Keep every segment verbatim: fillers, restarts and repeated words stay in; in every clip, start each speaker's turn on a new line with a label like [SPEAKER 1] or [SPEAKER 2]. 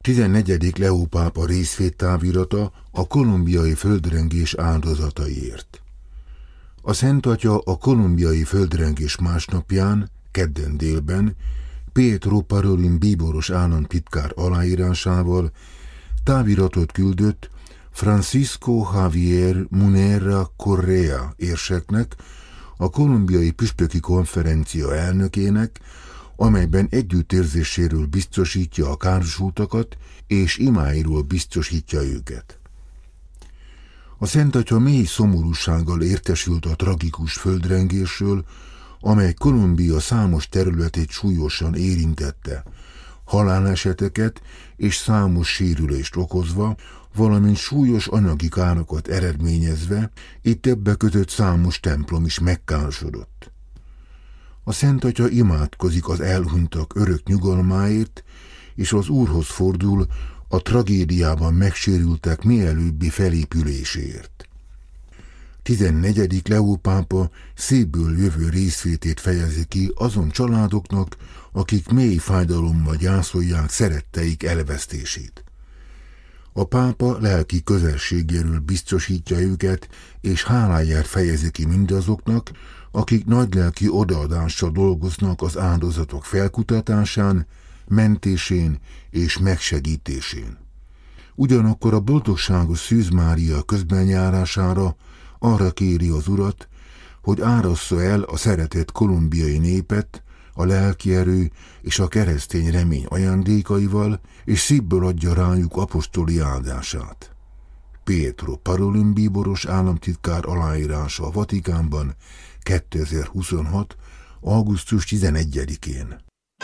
[SPEAKER 1] tizennegyedik Leó pápa részvédtávirata a kolumbiai földrengés áldozataiért. A Szent Atya a kolumbiai földrengés másnapján, kedden délben, Pietro Parolin bíboros államtitkár aláírásával táviratot küldött Francisco Javier Munera Correa érseknek, a kolumbiai püspöki konferencia elnökének, amelyben együttérzéséről biztosítja a károsultakat, és imáiról biztosítja őket. A Szent Atya mély szomorúsággal értesült a tragikus földrengésről, amely Kolumbia számos területét súlyosan érintette, haláleseteket és számos sérülést okozva, valamint súlyos anyagi károkat eredményezve, itt többek között számos templom is megkárosodott. A Szent Atya imádkozik az elhunytak örök nyugalmáért, és az Úrhoz fordul a tragédiában megsérültek mielőbbi felépüléséért. tizennegyedik Leó pápa szívből jövő részvétét fejezi ki azon családoknak, akik mély fájdalommal gyászolják szeretteik elvesztését. A pápa lelki közelségéről biztosítja őket, és háláját fejezi ki mindazoknak, akik nagylelki odaadással dolgoznak az áldozatok felkutatásán, mentésén és megsegítésén. Ugyanakkor a boldogságos Szűz Mária közbenjárására arra kéri az Urat, hogy árassza el a szeretett kolumbiai népet a lelki erő és a keresztény remény ajándékaival, és szívből adja rájuk apostoli áldását. Pietro Parolin bíboros államtitkár aláírása a Vatikánban kétezer-huszonhat. augusztus tizenegyedikén.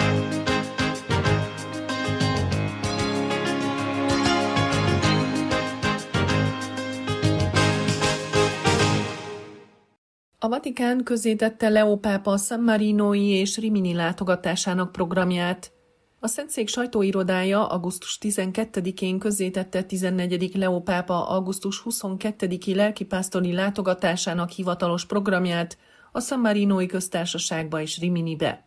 [SPEAKER 2] A Vatikán közzétette Leó pápa San Marinói és Rimini látogatásának programját. A Szentszék sajtóirodája augusztus tizenkettedikén közzétette tizennegyedik Leó pápa augusztus huszonkettediki lelkipásztori látogatásának hivatalos programját a San Marinói köztársaságba és Riminibe.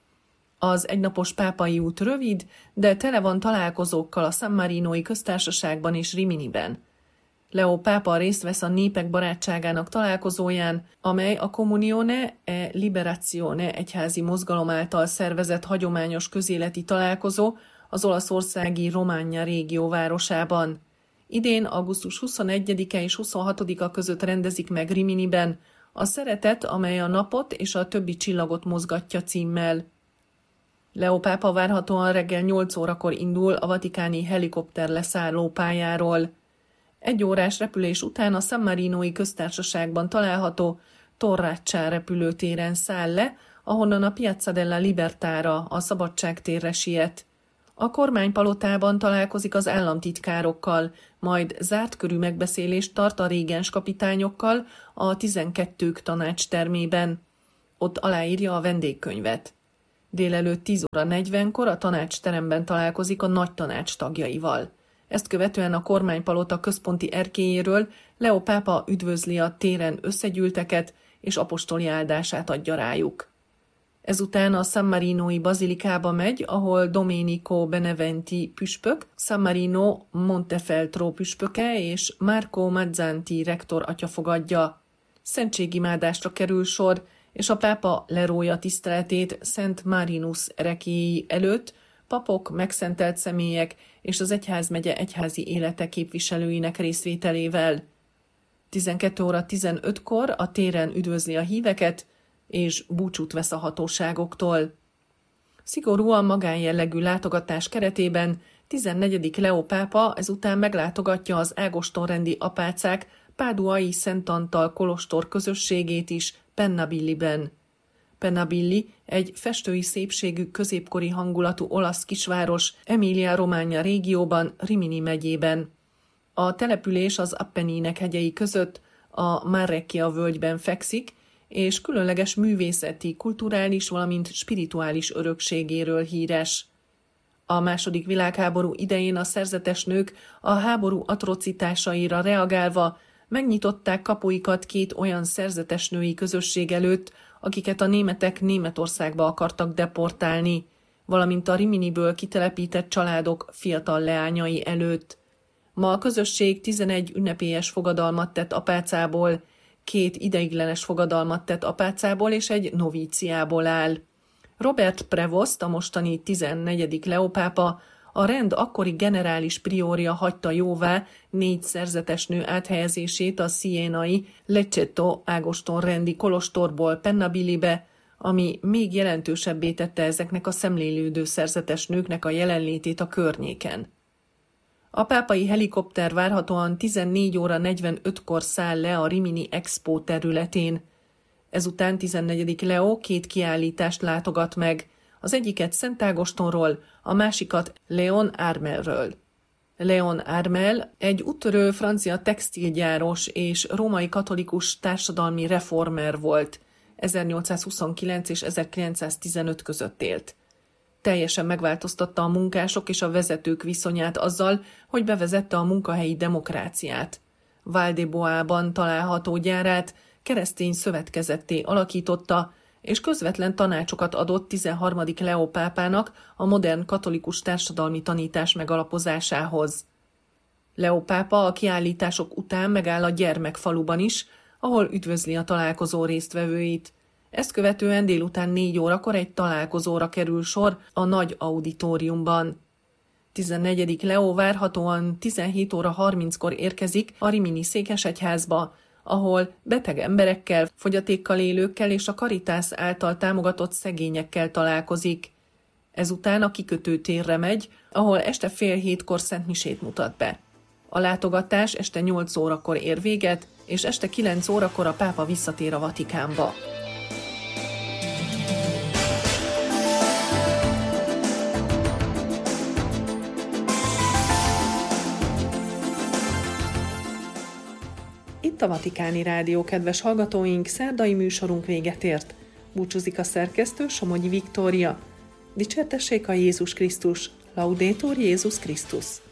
[SPEAKER 2] Az egynapos pápai út rövid, de tele van találkozókkal a San Marinói köztársaságban és Riminiben. Leó pápa részt vesz a Népek Barátságának találkozóján, amely a Comunione e Liberazione egyházi mozgalom által szervezett hagyományos közéleti találkozó az olaszországi Romagna régió városában. Idén augusztus huszonegyedike és huszonhatodika között rendezik meg Riminiben a Szeretet, amely a napot és a többi csillagot mozgatja címmel. Leó pápa várhatóan reggel nyolc órakor indul a vatikáni helikopter leszálló pályáról. Egy órás repülés után a San Marinói köztársaságban található Torraccia repülőtéren száll le, ahonnan a Piazza della Libertára, a Szabadságtérre siet. A kormánypalotában találkozik az államtitkárokkal, majd zárt körű megbeszélést tart a régens kapitányokkal a tizenkettők tanácstermében. Ott aláírja a vendégkönyvet. Délelőtt tíz óra negyvenkor a tanácsteremben találkozik a nagy tanács tagjaival. Ezt követően a kormánypalota központi erkélyéről Leó pápa üdvözli a téren összegyűlteket, és apostoli áldását adja rájuk. Ezután a San Marinói bazilikába megy, ahol Domenico Beneventi püspök, San Marino Montefeltro püspöke és Marco Mazzanti rektor atya fogadja. Szentségimádásra kerül sor, és a pápa lerója tiszteletét Szent Marinus ereklyéi előtt, papok, megszentelt személyek és az egyházmegye egyházi élete képviselőinek részvételével. tizenkét óra tizenötkor a téren üdvözli a híveket, és búcsút vesz a hatóságoktól. Szigorúan magánjellegű látogatás keretében tizennegyedik Leó pápa ezután meglátogatja az ágostonrendi apácák Páduai Szent Antal kolostor közösségét is Pennabilliben. Pennabilli egy festői szépségű középkori hangulatú olasz kisváros Emilia-Romagna régióban, Rimini megyében. A település az Appenninek hegyei között a Marrecchia völgyben fekszik, és különleges művészeti, kulturális, valamint spirituális örökségéről híres. A második világháború idején a szerzetes nők a háború atrocitásaira reagálva megnyitották kapuikat két olyan szerzetes női közösség előtt, akiket a németek Németországba akartak deportálni. valamint a Riminiből kitelepített családok fiatal leányai előtt. Ma a közösség tizenegy ünnepélyes fogadalmat tett apácából, két ideiglenes fogadalmat tett apácából és egy novíciából áll. Robert Prevost, a mostani tizennegyedik Leó pápa, a rend akkori generális priória hagyta jóvá négy szerzetesnő áthelyezését a sienai Lecceto Ágoston rendi kolostorból Pennabilibe, ami még jelentősebbé tette ezeknek a szemlélődő szerzetesnőknek a jelenlétét a környéken. A pápai helikopter várhatóan tizennégy óra negyvenötkor száll le a Rimini Expo területén. Ezután tizennegyedik Leó két kiállítást látogat meg, az egyiket Szent Ágostonról, a másikat Léon Armelről. Léon Armel egy úttörő francia textilgyáros és római katolikus társadalmi reformer volt, ezernyolcszázhuszonkilenc és ezerkilencszáztizenöt között élt. Teljesen megváltoztatta a munkások és a vezetők viszonyát azzal, hogy bevezette a munkahelyi demokráciát. Val-de-Boisban található gyárát keresztény szövetkezetté alakította, és közvetlen tanácsokat adott tizenharmadik Leó pápának a modern katolikus társadalmi tanítás megalapozásához. Leó pápa a kiállítások után megáll a gyermekfaluban is, ahol üdvözli a találkozó résztvevőit. Ezt követően délután négy órakor egy találkozóra kerül sor a nagy auditoriumban. tizennegyedik Leó várhatóan tizenhét óra harminckor érkezik a Rimini székesegyházba, ahol beteg emberekkel, fogyatékkal élőkkel és a Caritas által támogatott szegényekkel találkozik. Ezután a kikötőtérre megy, ahol este fél hétkor szentmisét mutat be. A látogatás este nyolc órakor ér véget, és este kilenc órakor a pápa visszatér a Vatikánba. Itt a Vatikáni Rádió, kedves hallgatóink, szerdai műsorunk véget ért. Búcsúzik a szerkesztő, Somogyi Viktória. Dicsértessék a Jézus Krisztus, Laudetur Jézus Krisztus.